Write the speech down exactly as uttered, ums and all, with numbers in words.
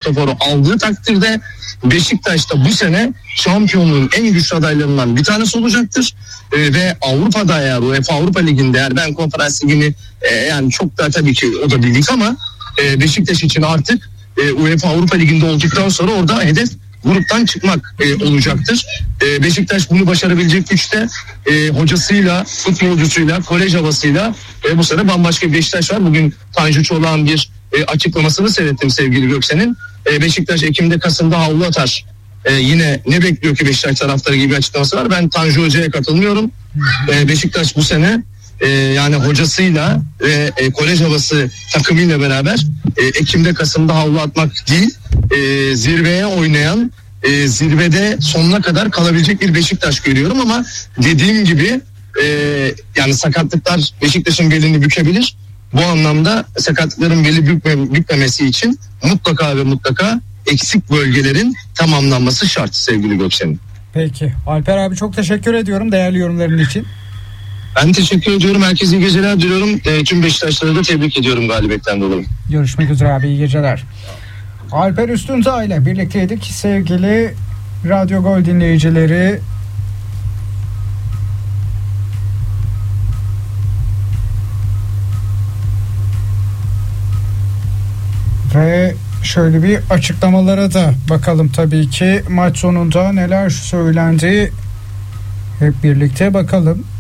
Santrafor'u aldığı takdirde Beşiktaş da bu sene şampiyonluğun en güçlü adaylarından bir tanesi olacaktır. E, ve Avrupa'da eğer UEFA Avrupa Ligi'nde eğer ben Konferans Ligi'ni e, yani çok da tabii ki o da bir lig ama e, Beşiktaş için artık e, UEFA Avrupa Ligi'nde olduktan sonra orada hedef gruptan çıkmak e, olacaktır. E, Beşiktaş bunu başarabilecek güçte e, hocasıyla, futbolcusuyla, kolej havasıyla e, bu sene bambaşka bir Beşiktaş var. Bugün Tanju Çolak'ın bir e, açıklamasını seyrettim sevgili Göksen'in. E, Beşiktaş Ekim'de Kasım'da havlu atar. E, yine ne bekliyor ki Beşiktaş taraftarı gibi bir açıklaması var. Ben Tanju Hoca'ya katılmıyorum. E, Beşiktaş bu sene e, yani hocasıyla ve e, kolej havası takımıyla beraber e, Ekim'de Kasım'da havlu atmak değil, e, zirveye oynayan, e, zirvede sonuna kadar kalabilecek bir Beşiktaş görüyorum ama dediğim gibi e, yani sakatlıklar Beşiktaş'ın belini bükebilir. Bu anlamda sakatlıkların beli bükme, bükmemesi için mutlaka ve mutlaka eksik bölgelerin tamamlanması şart sevgili Göksen'in. Peki. Alper abi çok teşekkür ediyorum değerli yorumların için. Ben teşekkür ediyorum. Herkese iyi geceler diliyorum. E, tüm Beşiktaşları da tebrik ediyorum galibiyetten dolayı. Görüşmek üzere abi, iyi geceler. Alper Üstündağ ile birlikteydik sevgili Radyo Gol dinleyicileri. Ve şöyle bir açıklamalara da bakalım tabii ki maç sonunda neler söylendi hep birlikte bakalım.